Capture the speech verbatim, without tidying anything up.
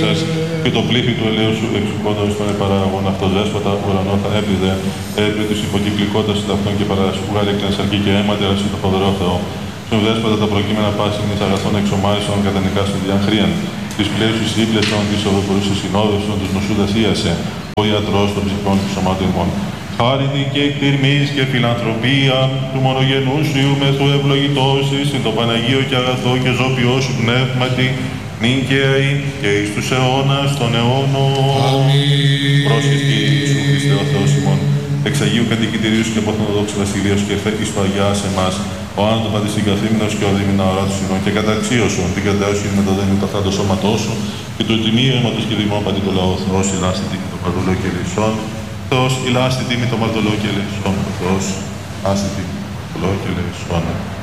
Και το πλήθη του ελαίου σου εξουκόντας στον επαραγωγόν αυτό δέσποτα, ουρανό θα έπηδε, έπρεπε τους υποκυκλικότας ταυτών και παρασχούγα ρέκλεν σαρκή και αίματα, ερασί το φοδρό Θεό. Στον δέσποτα τα προκείμενα πάση νης αγαθών εξομάρισον κατά νικά σου διαχρήαν. Τις πλέους εις ύπλεσον, της οδοπορούσης συνόδευσον, τους νοσούντας ίασε, ο ιατρός των ψυχών του σωμάτου ημών. Χάρινη και εκτιρμής και φιλανθρωπία του μονογενούς σου μεθού ευλογητώσεις, συν το Παναγίο και αγαθό και ζώπιό σου πνεύματι, νυν και αεί και εις τους αιώνας των αιώνων. Αμήν. Πρόσχες και Ιησού Χριστέ ο Θεός ημών, εξ Αγίου Κατοικητηρίου και αποθνοδόξου Βασιλείας και ήρθε εις το Αγιά σε εμάς, ο άνατο παντησυγκαθήμενος και ο δίμηνα ορά του συνών, και καταξίωσον την κατάωση με το δένιο ταυτά το σώματό σου, και το τιμίο αίματος και δημό πατή το λαό, Θεός ηλάστη τίμη το μαρτωλό και ελεησόν, Θεός ηλάστη τίμη το μαρτωλό και ελεησόν, Θεός άστη τίμη το μαρτωλό και ελεησόν.